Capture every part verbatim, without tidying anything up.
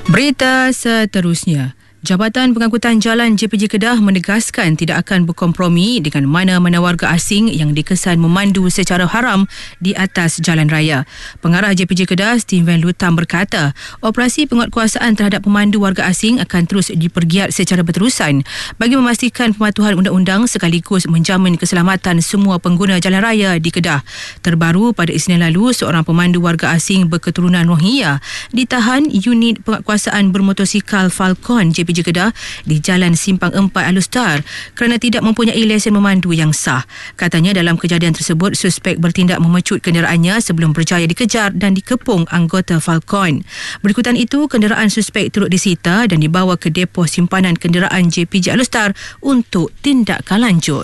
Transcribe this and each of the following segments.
Berita seterusnya. Jabatan Pengangkutan Jalan J P J Kedah menegaskan tidak akan berkompromi dengan mana-mana warga asing yang dikesan memandu secara haram di atas jalan raya. Pengarah J P J Kedah, Steven Lutam berkata, operasi penguatkuasaan terhadap pemandu warga asing akan terus dipergiat secara berterusan bagi memastikan pematuhan undang-undang sekaligus menjamin keselamatan semua pengguna jalan raya di Kedah. Terbaru pada Isnin lalu, seorang pemandu warga asing berketurunan Rohingya ditahan unit penguatkuasaan bermotosikal Falcon J P J Kedah di Jalan Simpang empat Alustar kerana tidak mempunyai lesen memandu yang sah. Katanya dalam kejadian tersebut, suspek bertindak memecut kenderaannya sebelum berjaya dikejar dan dikepung anggota Falcon. Berikutan itu, kenderaan suspek turut disita dan dibawa ke depo simpanan kenderaan J P J Alustar untuk tindakan lanjut.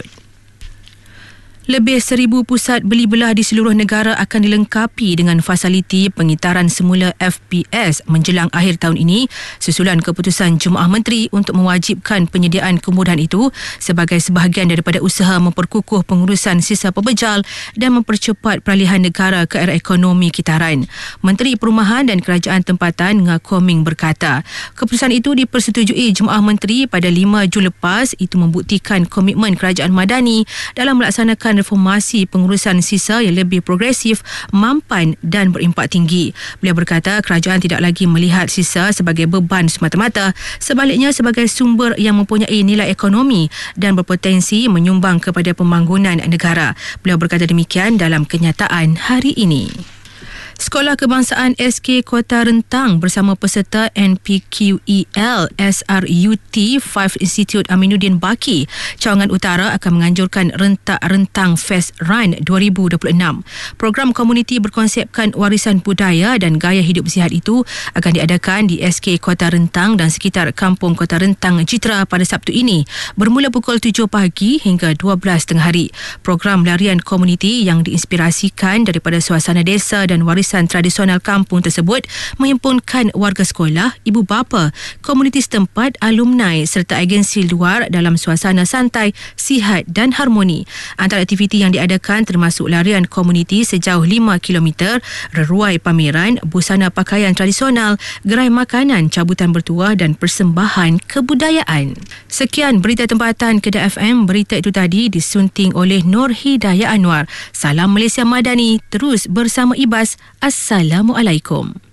Lebih seribu pusat beli belah di seluruh negara akan dilengkapi dengan fasiliti pengitaran semula F P S menjelang akhir tahun ini susulan keputusan Jemaah Menteri untuk mewajibkan penyediaan kemudahan itu sebagai sebahagian daripada usaha memperkukuh pengurusan sisa pebejal dan mempercepat peralihan negara ke era ekonomi kitaran. Menteri Perumahan dan Kerajaan Tempatan Ngah Koh Ming berkata, keputusan itu dipersetujui Jemaah Menteri pada lima Jun lepas. Itu membuktikan komitmen Kerajaan Madani dalam melaksanakan reformasi pengurusan sisa yang lebih progresif, mampan dan berimpak tinggi. Beliau berkata kerajaan tidak lagi melihat sisa sebagai beban semata-mata, sebaliknya sebagai sumber yang mempunyai nilai ekonomi dan berpotensi menyumbang kepada pembangunan negara. Beliau berkata demikian dalam kenyataan hari ini. Sekolah Kebangsaan S K Kota Rentang bersama peserta N P Q E L S R U T lima Institut Aminuddin Baki, Cawangan Utara akan menganjurkan Rentak Rentang Fest Run dua ribu dua puluh enam. Program komuniti berkonsepkan warisan budaya dan gaya hidup sihat itu akan diadakan di S K Kota Rentang dan sekitar Kampung Kota Rentang Citra pada Sabtu ini bermula pukul tujuh pagi hingga dua belas tengah hari. Program larian komuniti yang diinspirasikan daripada suasana desa dan warisan tradisional kampung tersebut menghimpunkan warga sekolah, ibu bapa, komuniti setempat, alumni serta agensi luar dalam suasana santai, sihat dan harmoni. Antara aktiviti yang diadakan termasuk larian komuniti sejauh lima kilometer, reruai pameran, busana pakaian tradisional, gerai makanan, cabutan bertuah dan persembahan kebudayaan. Sekian berita tempatan Kedah F M. Berita itu tadi disunting oleh Nur Hidayah Anwar. Salam Malaysia Madani, terus bersama Ibas. Assalamualaikum.